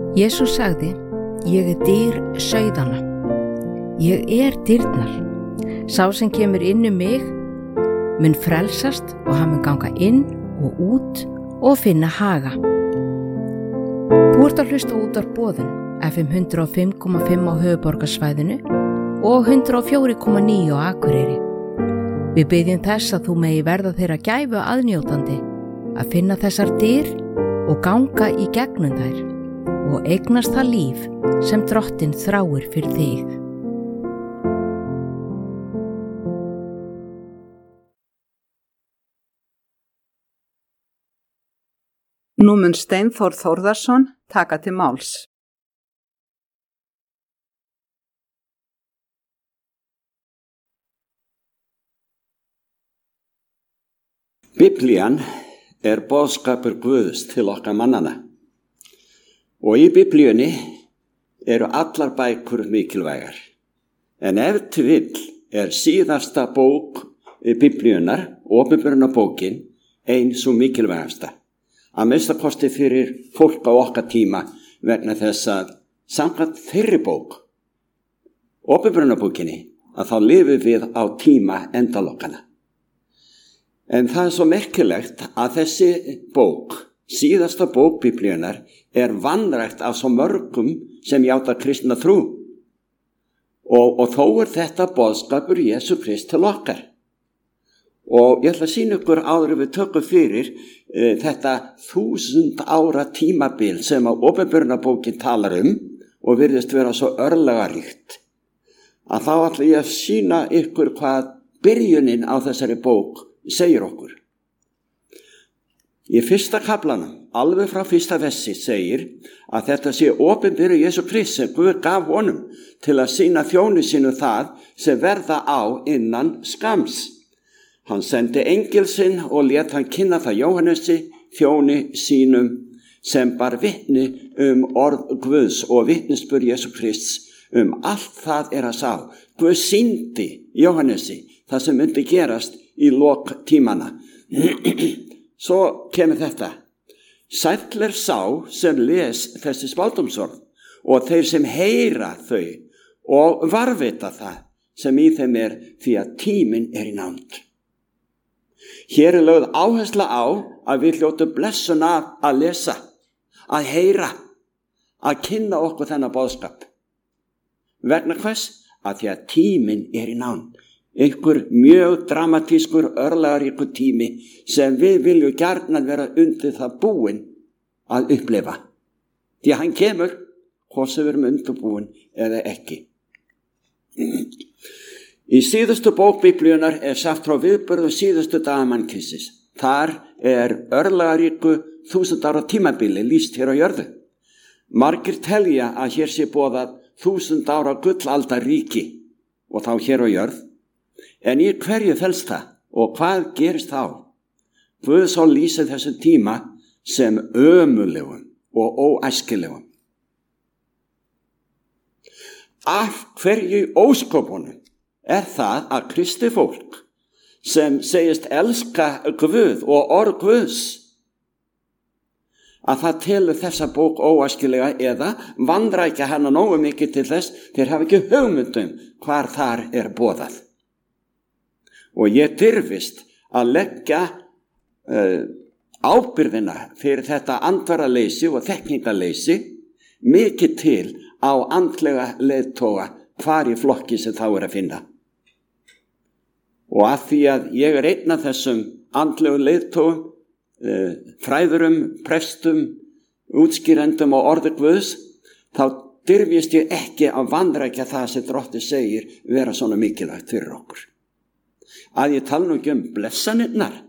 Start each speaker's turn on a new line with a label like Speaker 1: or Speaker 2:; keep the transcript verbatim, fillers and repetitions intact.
Speaker 1: Jesús sagði, ég er dyr sauðanna. Ég er dyrnar. Sá sem kemur inn um mig mun frelsast og hann mun ganga inn og út og finna haga. Þú ert að hlusta út á boðun F M hundrað og fimm komma fimm á höfuðborgarsvæðinu og hundrað og fjögur komma níu á Akureyri. Við biðjum þess að þú megi verða þeirra gæfu aðnjótandi að finna þessar dyr og ganga í gegnum þær og eignast það líf sem Drottinn þráir fyrir þig.
Speaker 2: Nú mun Steinþór Þórðarson taka til máls.
Speaker 3: Biblían er boðskapur Guðs til okkar mannana og í Biblíunni eru allar bækur mikilvægar. En ef til vill er síðasta bók Biblíunar, opinberunarbókin, ein svo mikilvægasta. Að minnsta kosti fyrir fólk á okkar tíma vegna þess að samkvæmt þeirri bók, opinberunarbókinni, að þá lifum við á tíma endalokkana. En það er svo merkilegt að þessi bók, síðasta bók Biblíunar, er vanrækt af svo mörgum sem játa kristna trú. Og, og þó er þetta boðskapur Jesú Krist til okkar. Og ég ætla að sýna ykkur áður við tökum fyrir uh, þetta þúsund ára tímabil sem að opinberunarbókin talar um og virðist vera svo örlagaríkt. Að þá ætla ég að sýna ykkur hvað byrjunin á þessari bók segir okkur. Í fyrsta kaflanum, alveg frá fyrsta versi, segir að þetta sé opinberu Jesú Krist sem Guð gaf honum til að sýna þjóni sínu það sem verða á innan skams. Hann sendi engil sinn og lét hann kynna það Jóhannesi, þjóni sínum, sem bar vitni um orð Guðs og vitnisburð Jesú Krists um allt það er að sá. Guð sýndi Jóhannesi það sem myndi gerast í lok tímana. Svo kemur þetta. Sæll er sá sem les þessi spádómsorð og þeir sem heyra þau og varðveita það sem í þeim er, því að tíminn er í nánd. Hér er lögð áhersla á að við hljótum blessun af að lesa, að heyra, að kynna okkur þennan boðskap. Vegna hvers? Að því að tíminn er í nánd. Einhver mjög dramatískur, örlagaríkur tími sem við viljum gjarnan vera undir það búin að upplifa. Því að hann kemur, hvort sem við erum undirbúin eða ekki. Í síðustu bók Biblíunar er sagt frá viðburðum síðustu daga mannkynsins. Þar er örlagaríku þúsund ára tímabili lýst hér á jörðu. Margir telja að hér sé boðað þúsund ára gullaldarríki og þá hér á jörð. En í hverju felst það og hvað gerist þá? Guð sá lýsir þessum tíma sem ömurlegum og óæskilegum. Af hverju óskopunum er það að kristi fólk sem segist elska Guð og orð Guðs, að það telur þessa bók óæskilega eða vanrækja hana nógu mikið til þess þeir hafa ekki hugmyndum hvar þar er boðað. Og ég dirfist að leggja uh, ábyrðina fyrir þetta andvaraleysi og þekkingaleysi mikið til á andlega leiðtoga hvar í flokki sem þá er að finna. Og að því að ég er einn af þessum andlegu leiðtogum, uh, fræðurum, prestum, útskýrendum og orði Guðs, þá dirfist ég ekki að vanrækja það sem Drottinn segir vera svona mikilvægt fyrir okkur. Að ég tala nú ekki um blessanirnar